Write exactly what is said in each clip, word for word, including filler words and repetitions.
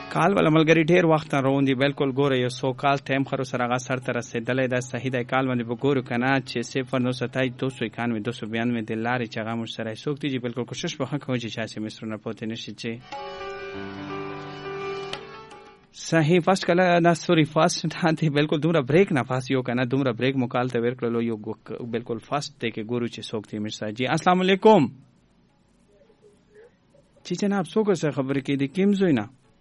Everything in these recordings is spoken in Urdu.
کال ولا ملګری ډیر وخت روان دي بالکل ګوره یو سو کال ټایم خرو سره غا سر تر رسیدلې دا صحیح دی کال باندې وګورو کنه چې صفر نو ستای دو سو اکانوے دو سو بیانوے د لارې چغه مش سره سوکتی جی بالکل کوشش وکړه کوم چې چاسه مصر نه پوتې نشي چې صحیح فاست کله دا سوري فاست ته بالکل دومره بریک نه فاست یو کنه دومره بریک مکالته ورکړلو یو بالکل فاست ته کې ګورو چې سوکتی مصر جی السلام علیکم چې جناب څوک سره خبرې کې دي کیم زوینا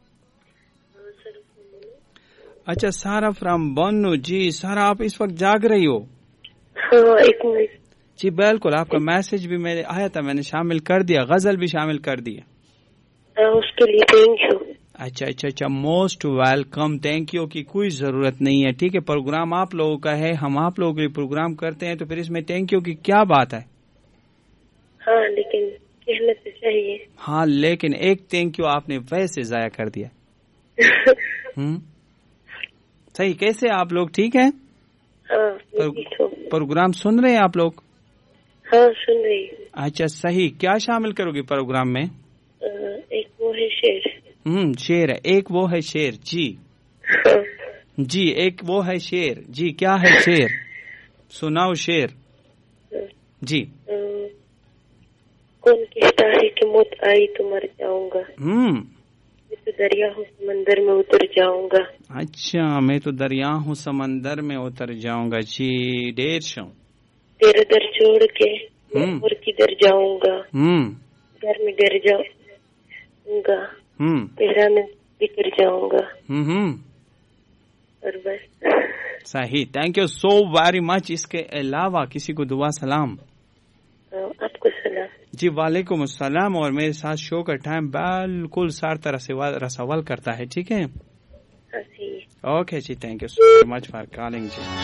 اچھا سارا فرام بنو جی سارا آپ اس وقت جاگ رہی ہو؟ ہاں ایک منٹ جی بالکل آپ کا میسج بھی میں آیا تھا میں نے شامل کر دیا غزل بھی شامل کر دیا اس کے لیے تھینک یو. اچھا اچھا اچھا موسٹ ویلکم تھینک یو کی کوئی ضرورت نہیں ہے ٹھیک ہے پروگرام آپ لوگوں کا ہے ہم آپ لوگوں کے لیے پروگرام کرتے ہیں تو پھر اس میں تھینک یو کی کیا بات ہے؟ ہاں لیکن کہنا تو چاہیے. ہاں لیکن ایک تھینک یو آپ نے ویسے ضائع کر دیا. ہوں صحیح کیسے آپ لوگ ٹھیک ہیں؟ ہاں پروگرام سن رہے ہیں آپ لوگ؟ ہاں سن رہی ہوں. اچھا صحیح کیا شامل کرو گی پروگرام میں؟ ایک وہ ہے شعر. ہوں شعر ہے ایک وہ ہے شعر جی جی ایک وہ ہے شعر جی کیا ہے شعر سناؤ شعر جی. کون کہتا ہے کہ موت آئی تو مر جاؤں گا ہوں تو دریا ہوں سمندر میں اتر جاؤں گا. اچھا میں تو دریا ہوں سمندر میں اتر جاؤں گا جی ڈیر شو تیرا در چھوڑ کے اور کدھر جاؤں گا گھر میں گر جاؤں گا تیرا میں بکر جاؤں گا اور بس. صحیح thank you so very much. اس کے علاوہ کسی کو دعا سلام؟ آپ کو سلام جی وعلیکم السلام. اور میرے ساتھ شو کا ٹائم بالکل سار طرح سے رسول کرتا ہے ٹھیک ہے. Okay G thank you so much for calling G.